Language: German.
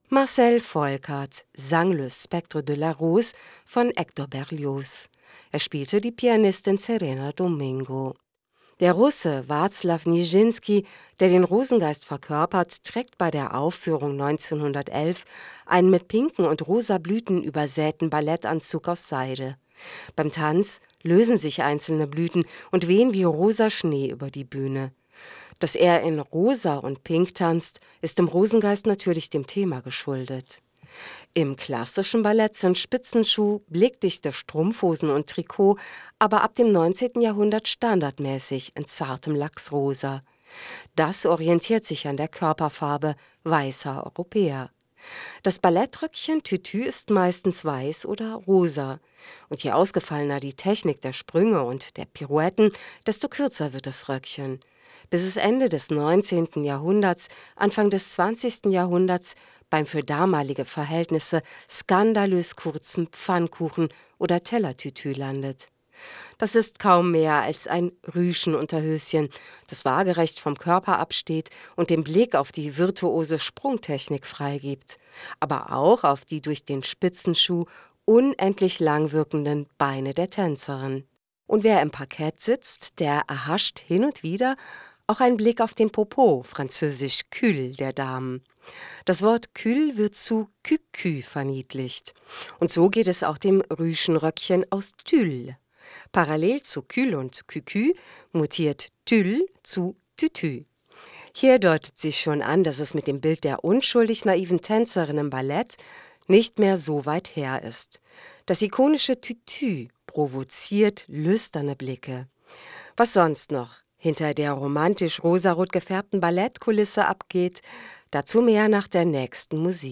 Marcel Folkert sang Le Spectre de la Rose von Hector Berlioz. Er spielte die Pianistin Serena Domingo. Der Russe Wacław Nijinsky, der den Rosengeist verkörpert, trägt bei der Aufführung 1911 einen mit pinken und rosa Blüten übersäten Ballettanzug aus Seide. Beim Tanz lösen sich einzelne Blüten und wehen wie rosa Schnee über die Bühne. Dass er in Rosa und Pink tanzt, ist im Rosengeist natürlich dem Thema geschuldet. Im klassischen Ballett sind Spitzenschuh, blickdichte Strumpfhosen und Trikot aber ab dem 19. Jahrhundert standardmäßig in zartem Lachsrosa. Das orientiert sich an der Körperfarbe weißer Europäer. Das Ballettröckchen Tütü ist meistens weiß oder rosa. Und je ausgefallener die Technik der Sprünge und der Pirouetten, desto kürzer wird das Röckchen. Bis es Ende des 19. Jahrhunderts, Anfang des 20. Jahrhunderts beim für damalige Verhältnisse skandalös kurzen Pfannkuchen- oder Tellertütü landet. Das ist kaum mehr als ein Rüschenunterhöschen, das waagerecht vom Körper absteht und den Blick auf die virtuose Sprungtechnik freigibt, aber auch auf die durch den Spitzenschuh unendlich lang wirkenden Beine der Tänzerin. Und wer im Parkett sitzt, der erhascht hin und wieder auch einen Blick auf den Popo, französisch cul, der Damen. Das Wort cul wird zu cucu verniedlicht. Und so geht es auch dem Rüschenröckchen aus Tulle. Parallel zu cul und cucu mutiert Tulle zu Tütü. Hier deutet sich schon an, dass es mit dem Bild der unschuldig naiven Tänzerin im Ballett nicht mehr so weit her ist. Das ikonische Tütü provoziert lüsterne Blicke. Was sonst noch hinter der romantisch rosarot gefärbten Ballettkulisse abgeht, dazu mehr nach der nächsten Musik.